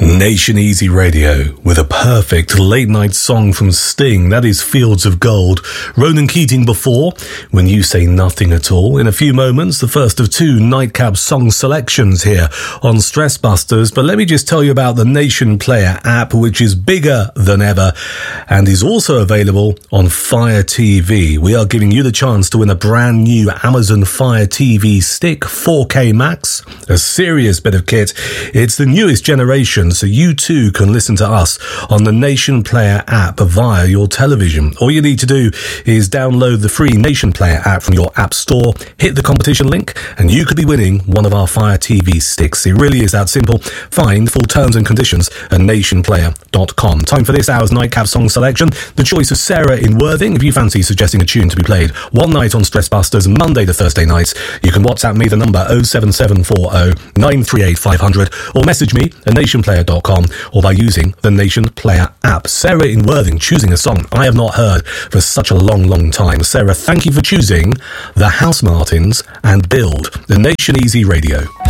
Nation Easy Radio with a perfect late night song from Sting. That is Fields of Gold. Ronan Keating before, When You Say Nothing at All. In a few moments, the first of two Nightcap song selections here on Stress Busters. But let me just tell you about the Nation Player app, which is bigger than ever and is also available on Fire TV. We are giving you the chance to win a brand new Amazon Fire TV Stick 4K Max, a serious bit of kit. It's the newest generation, so you too can listen to us on the Nation Player app via your television. All you need to do is download the free Nation Player app from your app store, hit the competition link, and you could be winning one of our Fire TV sticks. It really is that simple. Find full terms and conditions at nationplayer.com. Time for this hour's Nightcap song selection. The choice of Sarah in Worthing. If you fancy suggesting a tune to be played one night on Stress Busters, Monday to Thursday nights, you can WhatsApp me the number 07740 938 500 or message me at nationplayer.com or by using the Nation Player app. Sarah in Worthing choosing a song I have not heard for such a long time. Sarah, thank you for choosing the House Martins and Build, the Nation Easy Radio.